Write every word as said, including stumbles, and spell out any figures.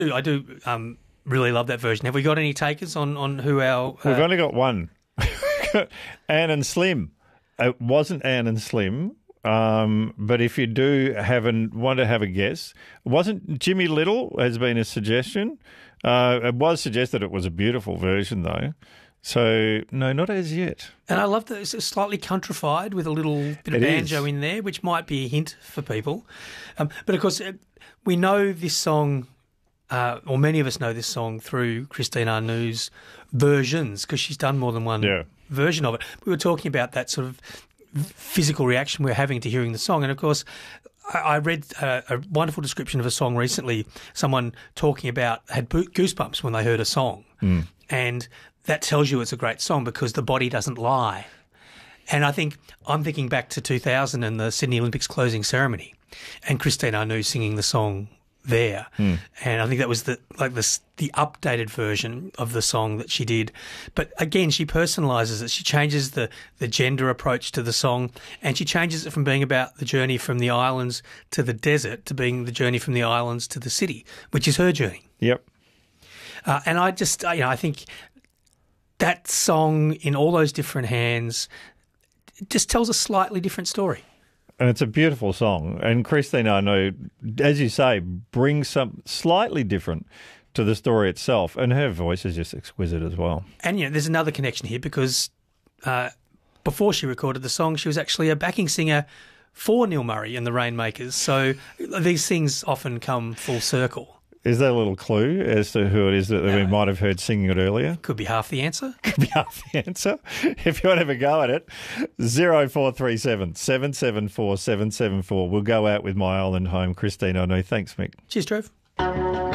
I do um, really love that version. Have we got any takers on, on who our... We've uh, only got one. Anne and Slim. It wasn't Anne and Slim, um, but if you do have an, want to have a guess, it wasn't Jimmy Little has been a suggestion. Uh, it was suggested it was a beautiful version, though. So, no, not as yet. And I love that it's slightly countrified with a little bit of It banjo is. in there, which might be a hint for people. Um, but, of course, uh, we know this song, uh, or many of us know this song through Christine Arnoux versions because she's done more than one Yeah. version of it. We were talking about that sort of physical reaction we're having to hearing the song. And, of course, I I read uh, a wonderful description of a song recently, someone talking about had bo- goosebumps when they heard a song. Mm. And that tells you it's a great song because the body doesn't lie. And I think I'm thinking back to two thousand and the Sydney Olympics closing ceremony and Christine Arnoux singing the song there. Mm. And I think that was the like the, the updated version of the song that she did. But again, she personalises it. She changes the, the gender approach to the song and she changes it from being about the journey from the islands to the desert to being the journey from the islands to the city, which is her journey. Yep. Uh, and I just, uh, you know, I think that song in all those different hands just tells a slightly different story. And it's a beautiful song. And Christine Arnoux, as you say, brings some slightly different to the story itself. And her voice is just exquisite as well. And, you know, there's another connection here because uh, before she recorded the song, she was actually a backing singer for Neil Murray and the Rainmakers. So these things often come full circle. Is there a little clue as to who it is that we might have heard singing it earlier? Could be half the answer. Could be half the answer. If you want to have a go at it, zero four three seven, seven seven four, seven seven four. We'll go out with My Island Home, Christine Arnoux. Thanks, Mick. Cheers, Trev.